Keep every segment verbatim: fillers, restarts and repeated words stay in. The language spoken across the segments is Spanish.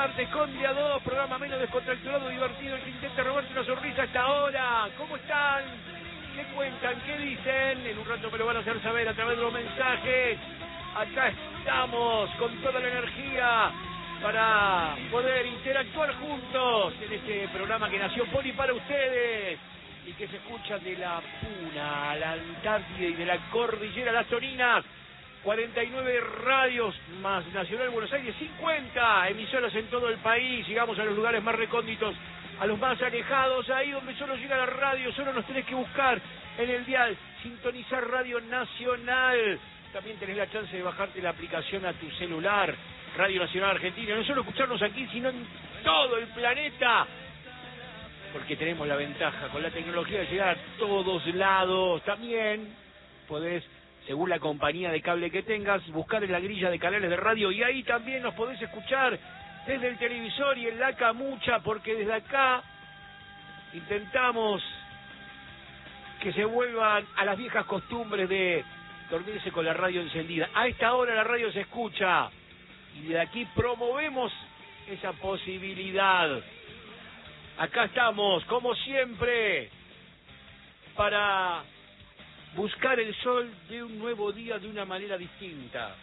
martes con día dos, programa menos descontracturado, divertido, el que intenta robarse una sonrisa hasta ahora. ¿Cómo están? ¿Qué cuentan? ¿Qué dicen? En un rato me lo van a hacer saber a través de los mensajes. Acá estamos con toda la energía para poder interactuar juntos en este programa que nació por y para ustedes y que se escucha de la Puna a la Antártida y de la Cordillera a las Toninas. cuarenta y nueve radios más Nacional Buenos Aires, cincuenta emisoras en todo el país. Llegamos a los lugares más recónditos, a los más alejados, ahí donde solo llega la radio, solo nos tenés que buscar en el dial, sintonizar Radio Nacional. También tenés la chance de bajarte la aplicación a tu celular, Radio Nacional Argentina, no solo escucharnos aquí, sino en todo el planeta, porque tenemos la ventaja con la tecnología de llegar a todos lados. También podés, según la compañía de cable que tengas, buscar en la grilla de canales de radio y ahí también nos podés escuchar desde el televisor y en la camucha, porque desde acá intentamos que se vuelvan a las viejas costumbres de dormirse con la radio encendida. A esta hora la radio se escucha y de aquí promovemos esa posibilidad. Acá estamos, como siempre, para buscar el sol de un nuevo día de una manera distinta.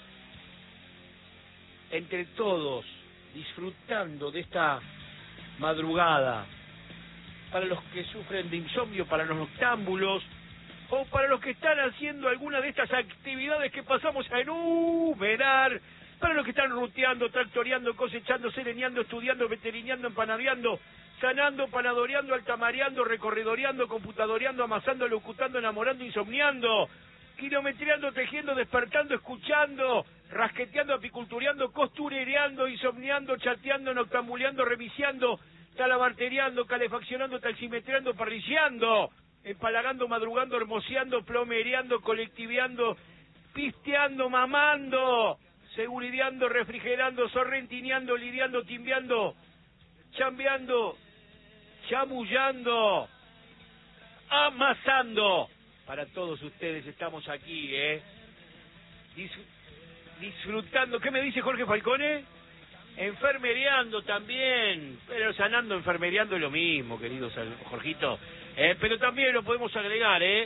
Entre todos, disfrutando de esta madrugada. Para los que sufren de insomnio, para los noctámbulos, o para los que están haciendo alguna de estas actividades que pasamos a enumerar, para los que están ruteando, tractoreando, cosechando, sereneando, estudiando, veterineando, empanadeando, sanando, panadoreando, altamareando, recorridoreando, computadoreando, amasando, locutando, enamorando, insomniando, kilometreando, tejiendo, despertando, escuchando, rasqueteando, apicultureando, costurereando, insomniando, chateando, noctambuleando, reviciando, talabartereando, calefaccionando, taximetreando, parrilleando, empalagando, madrugando, hermoseando, plomereando, colectiveando, pisteando, mamando, segurideando, refrigerando, sorrentineando, lidiando, timbeando, chambeando, chamullando, amasando. Para todos ustedes estamos aquí, ¿eh? Dis disfrutando. ¿Qué me dice Jorge Falcone? Enfermereando también, pero sanando, enfermereando es lo mismo, querido Jorgito. Eh, pero también lo podemos agregar, ¿eh?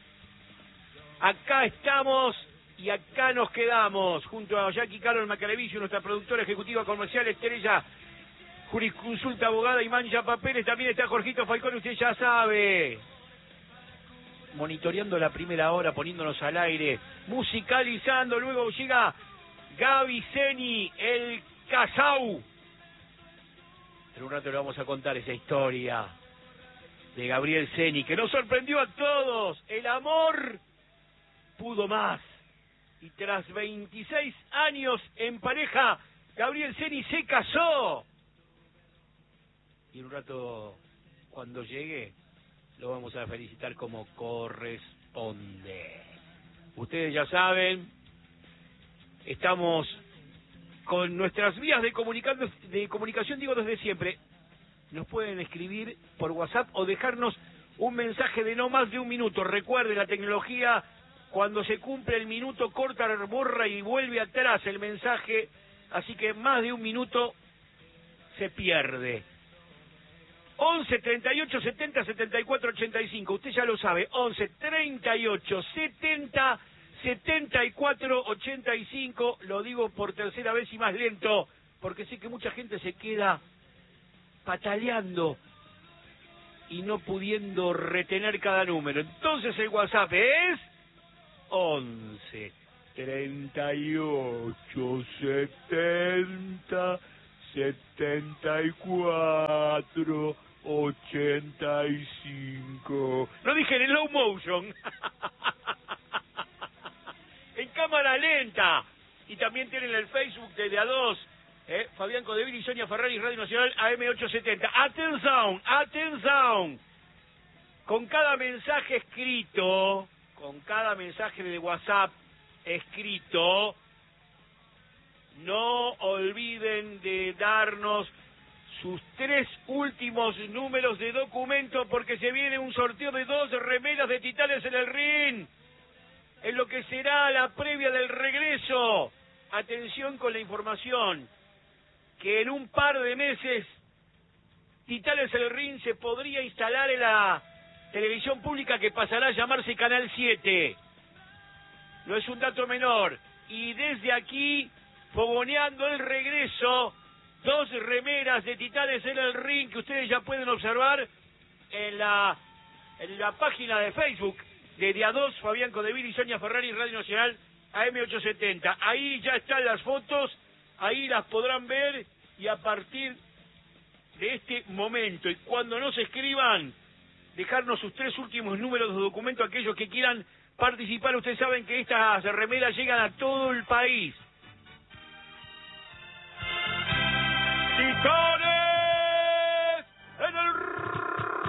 Acá estamos y acá nos quedamos, junto a Jackie Carol Macalevillo, nuestra productora ejecutiva comercial, estrella, jurisconsulta, abogada y mancha papeles. También está Jorgito Falcón, usted ya sabe, monitoreando la primera hora, poniéndonos al aire, musicalizando. Luego llega Gaby Zeni, el Casau. En un rato le vamos a contar esa historia de Gabriel Zeni, que nos sorprendió a todos. El amor pudo más. Y tras veintiséis años en pareja, Gabriel Zeni se casó. Y en un rato, cuando llegue, lo vamos a felicitar como corresponde. Ustedes ya saben, estamos con nuestras vías de, de comunicación, digo desde siempre. Nos pueden escribir por WhatsApp o dejarnos un mensaje de no más de un minuto. Recuerde, la tecnología, cuando se cumple el minuto, corta, borra y vuelve atrás el mensaje. Así que más de un minuto se pierde. once, treinta y ocho, setenta, setenta y cuatro, ochenta y cinco. Usted ya lo sabe. once, treinta y ocho, setenta, setenta y cuatro, ochenta y cinco. Lo digo por tercera vez y más lento, porque sé que mucha gente se queda pataleando y no pudiendo retener cada número. Entonces el WhatsApp es once, treinta y ocho, setenta, setenta y cuatro, ochenta y cinco. Lo dije en slow motion. En cámara lenta. Y también tienen el Facebook de, de A dos. Eh, Fabián Codevil y Sonia Ferrari, Radio Nacional A M ochocientos setenta. Atención, atención. Con cada mensaje escrito, con cada mensaje de WhatsApp escrito, no olviden de darnos sus tres últimos números de documento, porque se viene un sorteo de dos remeras de Titanes en el Ring, en lo que será la previa del regreso. Atención con la información. que en un par de meses Titanes del Ring se podría instalar en la televisión pública que pasará a llamarse Canal siete. No es un dato menor. Y desde aquí, fogoneando el regreso, dos remeras de Titanes en el Ring que ustedes ya pueden observar en la, en la página de Facebook de Día dos, Fabián Codevil y Sonia Ferrari, Radio Nacional A M ochocientos setenta. Ahí ya están las fotos, ahí las podrán ver, y a partir de este momento, y cuando nos escriban, dejarnos sus tres últimos números de documento, aquellos que quieran participar. Ustedes saben que estas remeras llegan a todo el país. ¡Titanes!